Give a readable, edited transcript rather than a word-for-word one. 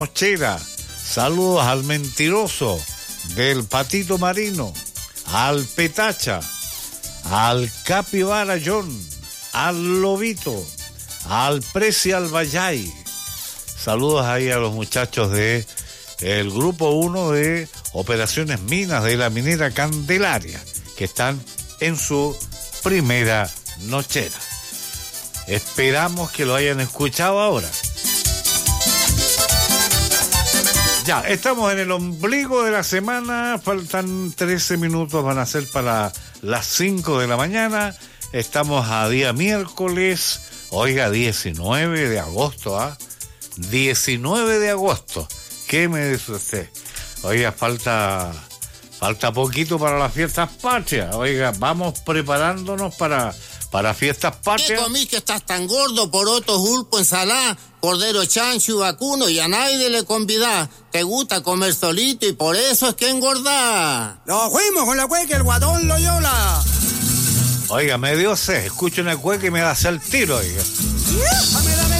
Nochera. Saludos al mentiroso del Patito Marino, al Petacha, al Capibara John, al Lobito, al Preci Albayay. Saludos ahí a los muchachos de el grupo 1 de Operaciones Minas de la minera Candelaria, que están en su primera nochera. Esperamos que lo hayan escuchado ahora. Ya, estamos en el ombligo de la semana, faltan 13 minutos, van a ser para las 5 de la mañana, estamos a día miércoles, oiga, 19 de agosto, 19 de agosto, ¿qué me dice usted? Oiga, falta poquito para las fiestas patrias, oiga, vamos preparándonos para fiestas patrias. ¿Qué comís que estás tan gordo? Porotos, pulpo, ensalada, cordero chancho y vacuno, y a nadie le convidás. Te gusta comer solito y por eso es que engordás. Nos fuimos con la cueca, el Guatón Loyola. Oiga, me dio sed, escucho una cueca y me da el tiro, oiga. Dame